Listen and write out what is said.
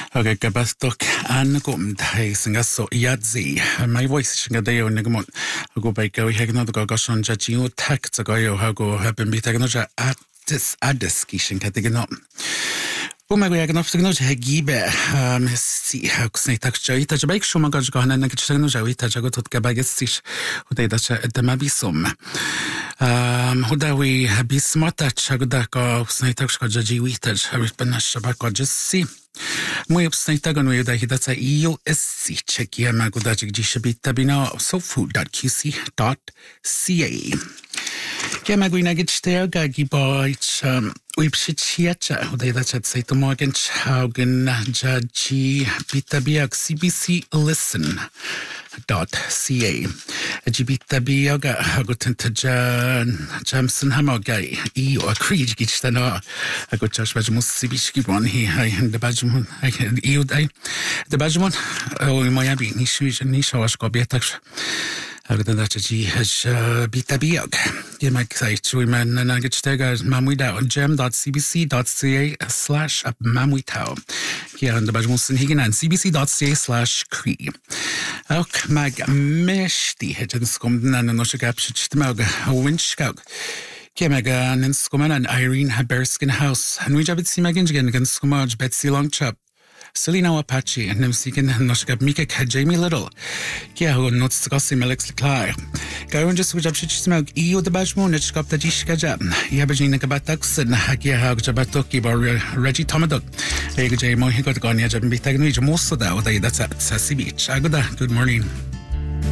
Okay, gabastok anagum dai singaso yadzi. My voice shingadeo nigmon. Go by go hegno the gogoshon jajio tak zagoyo hago have been bitagnoja at this adiski shinkatiganum. Bumagaganoftagno hegibe si hakusnitak jaita jabek shumagaj gana nagachano jawita jagotot gabagesich udaidacha demabisum. Hudawi habismata chagdaka snitak skajajiwita habitbana shabaka jisi. Muy obsnitagan we da hidatsa EOSC chekia magudajik jishabitabina sofood.qc.ca. Kemaguina gitstega giboich wipshichiacha udaidacha saitomogan chaugen jaji bitabiak CBC listen.ca. Jibitabiaga hagutantajan Jamson Hamogai or Creed Gitstana. I got Josh Bajmus Sibishki one here and the Bajmun Eudai. The Bajmun, oh, Moyabi, Nishish and Nishawash Gobiatash. Agadachi has bitabiag. You might say to women and I get staggered mamwida on gem.cbc.ca/mamwitao. Here on the Bajmusin Higgin and cbc.ca/cree. Ok, mag meshti hedgens komden and no shagapshitmag winchkag. Kemaga and Skuman and Irene Haberskin House. And we jabit simagin against Skumaj Betsy Longchop. Selena Apache and Nemsikin and Noshkab Mika Jamie Little. Kiaho notes to gossip Alex Leclerc. Go and just which up should smoke EU the Bajmoon at Skop the Jishkaja. Yabajina Kabatax and Hakia Jabatoki or Reggie Tomadok. Ega J. Mohigot Gonia Jabitagni, most of that, that's at Sassy Beach. Agoda, good morning.